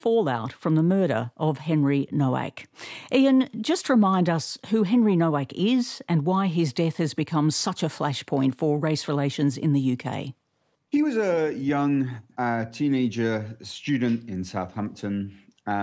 fallout from the murder of Henry Nowak. Ian, just remind us who Henry Nowak is and why his death has become such a flashpoint for race relations in the UK. He was a young teenager student in Southampton.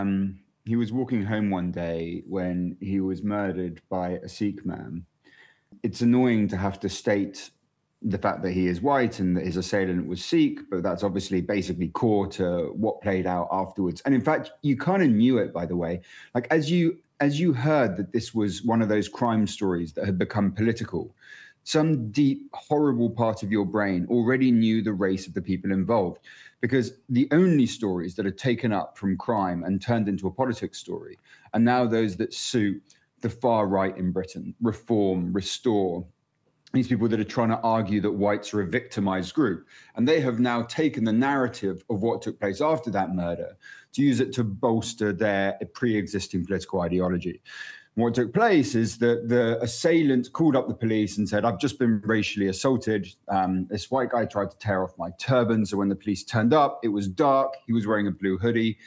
He was walking home one day when he was murdered by a Sikh man. It's annoying to have to state the fact that he is white and that his assailant was Sikh, but that's obviously basically core to what played out afterwards. And in fact, you kind of knew it, by the way. Like, as you heard that this was one of those crime stories that had become political, some deep, horrible part of your brain already knew the race of the people involved, because the only stories that are taken up from crime and turned into a politics story are now those that suit the far right in Britain: Reform, Restore, these people that are trying to argue that whites are a victimized group. And they have now taken the narrative of what took place after that murder to use it to bolster their pre-existing political ideology. What took place is that the assailant called up the police and said, "I've just been racially assaulted. This white guy tried to tear off my turban." So when the police turned up, it was dark. He was wearing a blue hoodie.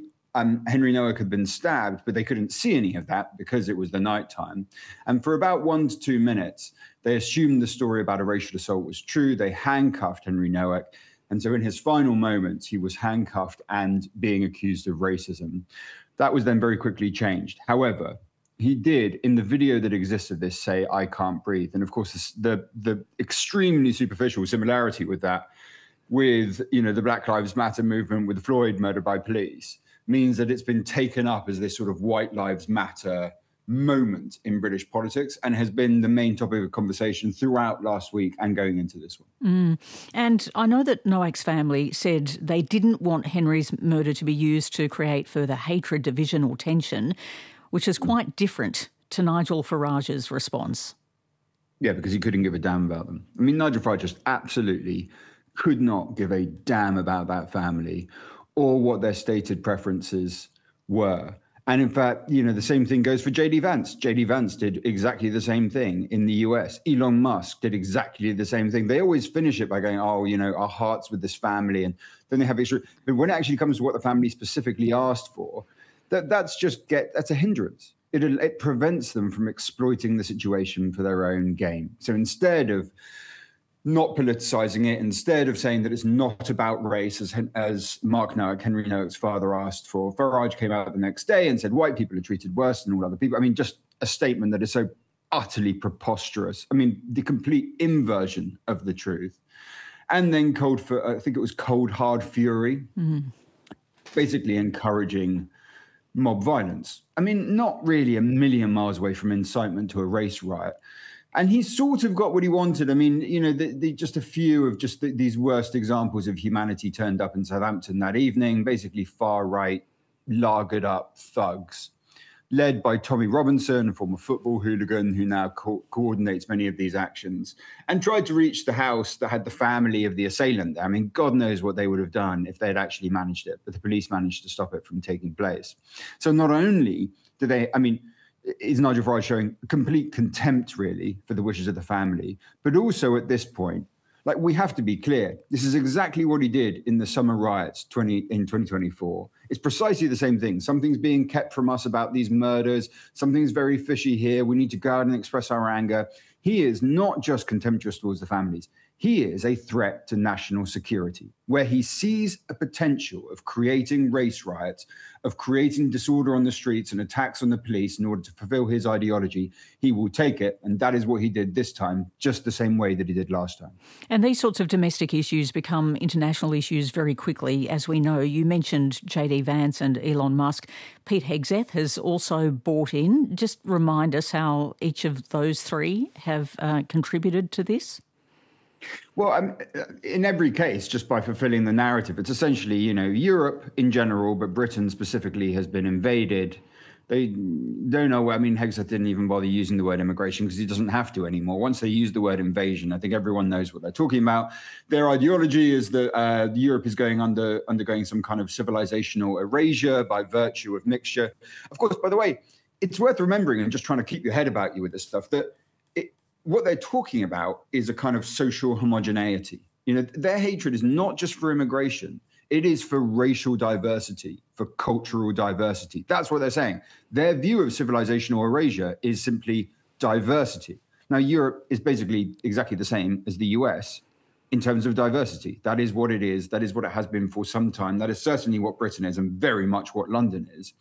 Henry Nowak had been stabbed, but they couldn't see any of that because it was the nighttime. And for about 1 to 2 minutes, they assumed the story about a racial assault was true. They handcuffed Henry Nowak. And so in his final moments, he was handcuffed and being accused of racism. That was then very quickly changed. However, he did, in the video that exists of this, say, "I can't breathe." And of course, the extremely superficial similarity with that, with, the Black Lives Matter movement, with Floyd murdered by police, means that it's been taken up as this sort of white lives matter moment in British politics and has been the main topic of conversation throughout last week and going into this one. And I know that Nowak's family said they didn't want Henry's murder to be used to create further hatred, division or tension, which is quite different to Nigel Farage's response. Yeah, because he couldn't give a damn about them. I mean, Nigel Farage just absolutely could not give a damn about that family or what their stated preferences were. And in fact, the same thing goes for J.D. Vance. J.D. Vance did exactly the same thing in the US. Elon Musk did exactly the same thing. They always finish it by going, our heart's with this family. And then they have extra. But when it actually comes to what the family specifically asked for, that's a hindrance. It prevents them from exploiting the situation for their own gain. So instead of not politicizing it, instead of saying that it's not about race, as Mark Nowak, Henry Nowak's father, asked for, Farage came out the next day and said white people are treated worse than all other people. I mean, just a statement that is so utterly preposterous. I mean, the complete inversion of the truth. And then cold hard fury, basically encouraging mob violence. I mean, not really a million miles away from incitement to a race riot. And he sort of got what he wanted. I mean, just a few of these worst examples of humanity turned up in Southampton that evening, basically far-right, lagered up thugs, led by Tommy Robinson, a former football hooligan who now coordinates many of these actions, and tried to reach the house that had the family of the assailant. I mean, God knows what they would have done if they had actually managed it, but the police managed to stop it from taking place. So not only do they, is Nigel Farage showing complete contempt, really, for the wishes of the family, but also at this point, we have to be clear, this is exactly what he did in the summer riots in 2024. It's precisely the same thing. Something's being kept from us about these murders. Something's very fishy here. We need to go out and express our anger. He is not just contemptuous towards the families. He is a threat to national security, where he sees a potential of creating race riots, of creating disorder on the streets and attacks on the police in order to fulfill his ideology. He will take it, and that is what he did this time, just the same way that he did last time. And these sorts of domestic issues become international issues very quickly, as we know. You mentioned J.D. Vance and Elon Musk. Pete Hegseth has also bought in. Just remind us how each of those three have contributed to this. Well, in every case, just by fulfilling the narrative, it's essentially, Europe in general, but Britain specifically has been invaded. They don't know. Hegseth didn't even bother using the word immigration because he doesn't have to anymore. Once they use the word invasion, I think everyone knows what they're talking about. Their ideology is that Europe is undergoing some kind of civilizational erasure by virtue of mixture. Of course, by the way, it's worth remembering and just trying to keep your head about you with this stuff that what they're talking about is a kind of social homogeneity. Their hatred is not just for immigration. It is for racial diversity, for cultural diversity. That's what they're saying. Their view of civilizational erasure is simply diversity. Now, Europe is basically exactly the same as the US in terms of diversity. That is what it is. That is what it has been for some time. That is certainly what Britain is, and very much what London is.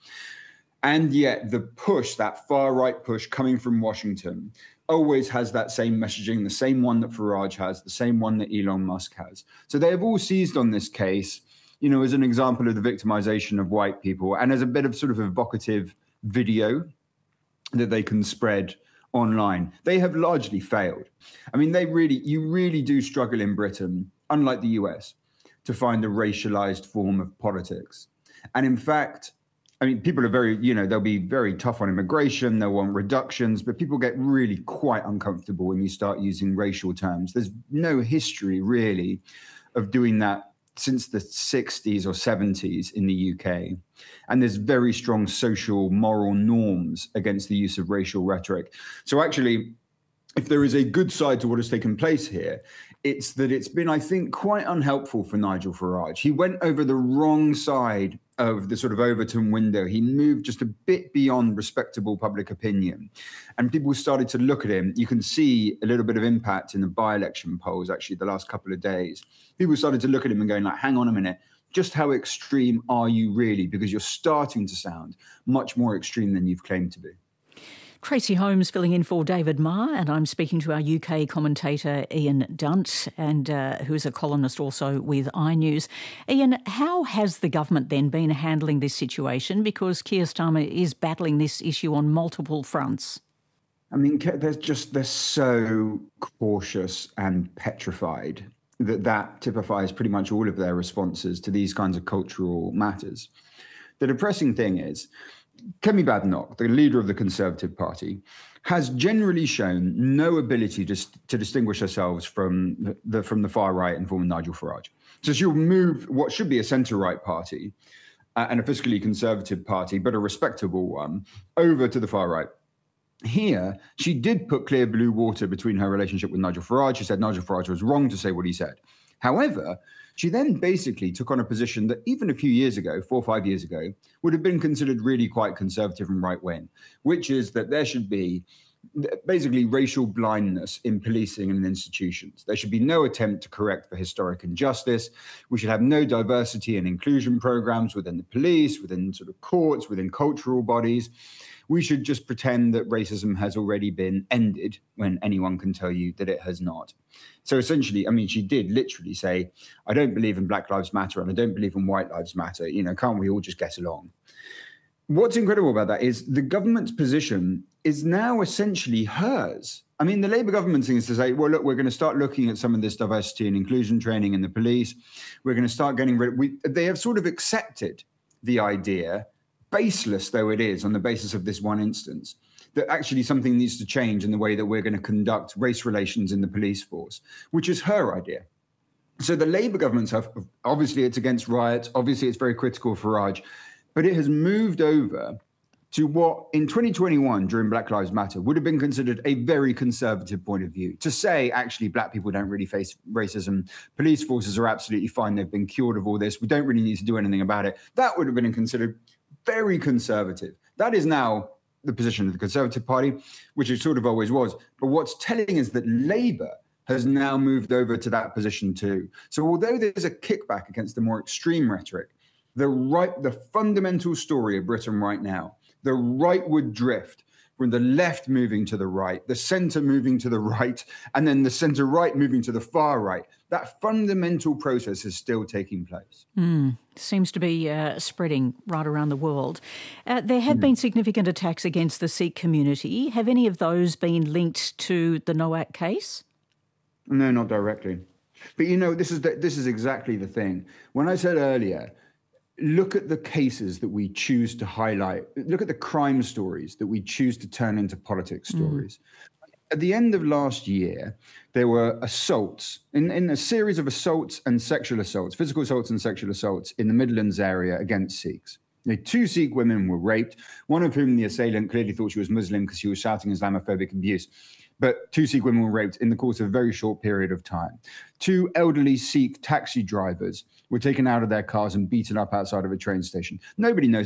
And yet the push, that far right push coming from Washington, always has that same messaging, the same one that Farage has, the same one that Elon Musk has. So they have all seized on this case, as an example of the victimization of white people and as a bit of sort of evocative video that they can spread online. They have largely failed. I mean, you really do struggle in Britain, unlike the US, to find a racialized form of politics. And in fact, I mean, people are they'll be very tough on immigration, they'll want reductions, but people get really quite uncomfortable when you start using racial terms. There's no history really of doing that since the 60s or 70s in the UK. And there's very strong social, moral norms against the use of racial rhetoric. So actually, if there is a good side to what has taken place here, it's that it's been, I think, quite unhelpful for Nigel Farage. He went over the wrong side of the sort of Overton window. He moved just a bit beyond respectable public opinion. And people started to look at him. You can see a little bit of impact in the by-election polls, actually, the last couple of days. People started to look at him and going like, hang on a minute, just how extreme are you really? Because you're starting to sound much more extreme than you've claimed to be. Tracy Holmes filling in for David Marr, and I'm speaking to our UK commentator Ian Dunt, and who is a columnist also with iNews. Ian, how has the government then been handling this situation? Because Keir Starmer is battling this issue on multiple fronts. I mean, they're so cautious and petrified that typifies pretty much all of their responses to these kinds of cultural matters. The depressing thing is, Kemi Badenoch, the leader of the Conservative Party, has generally shown no ability to distinguish herself from the far right in the form of Nigel Farage. So she'll move what should be a centre-right party and a fiscally conservative party, but a respectable one, over to the far right. Here, she did put clear blue water between her relationship with Nigel Farage. She said Nigel Farage was wrong to say what he said. However, she then basically took on a position that even a few years ago, 4 or 5 years ago, would have been considered really quite conservative and right-wing, which is that there should be basically racial blindness in policing and in institutions. There should be no attempt to correct for historic injustice. We should have no diversity and inclusion programs within the police, within sort of courts, within cultural bodies. We should just pretend that racism has already been ended when anyone can tell you that it has not. So essentially, I mean, she did literally say, I don't believe in Black Lives Matter and I don't believe in White Lives Matter. Can't we all just get along? What's incredible about that is the government's position is now essentially hers. I mean, the Labour government seems to say, well, look, we're going to start looking at some of this diversity and inclusion training in the police. We're going to start getting rid they have sort of accepted the idea, baseless though it is on the basis of this one instance, that actually something needs to change in the way that we're going to conduct race relations in the police force, which is her idea. So the Labour governments have, obviously it's against riots, obviously it's very critical of Farage, but it has moved over to what in 2021 during Black Lives Matter would have been considered a very conservative point of view. To say, actually, black people don't really face racism, police forces are absolutely fine, they've been cured of all this, we don't really need to do anything about it. That would have been considered very conservative. That is now the position of the Conservative Party, which it sort of always was. But what's telling is that Labour has now moved over to that position too. So although there's a kickback against the more extreme rhetoric, the fundamental story of Britain right now, the rightward drift from the left moving to the right, the centre moving to the right, and then the centre-right moving to the far right, that fundamental process is still taking place. Seems to be spreading right around the world. There have been significant attacks against the Sikh community. Have any of those been linked to the Nowak case? No, not directly. But, this is exactly the thing. When I said earlier, look at the cases that we choose to highlight. Look at the crime stories that we choose to turn into politics stories. At the end of last year, there were assaults, in a series of assaults and sexual assaults, physical assaults and sexual assaults in the Midlands area against Sikhs. 2 Sikh women were raped, one of whom the assailant clearly thought she was Muslim because she was shouting Islamophobic abuse. but 2 Sikh women were raped in the course of a very short period of time. 2 elderly Sikh taxi drivers were taken out of their cars and beaten up outside of a train station. Nobody knows